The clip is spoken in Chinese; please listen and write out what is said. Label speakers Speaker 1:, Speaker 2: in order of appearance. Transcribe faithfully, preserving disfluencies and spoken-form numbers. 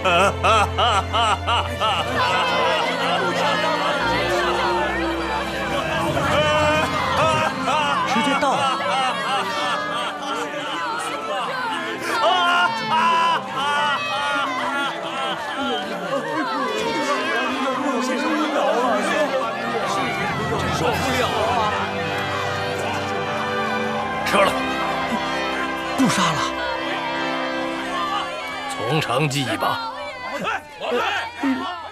Speaker 1: 时间到了。
Speaker 2: 受不了啊！
Speaker 3: 撤了，
Speaker 1: 又杀了。
Speaker 3: 从长计议吧。
Speaker 2: 往来，往来。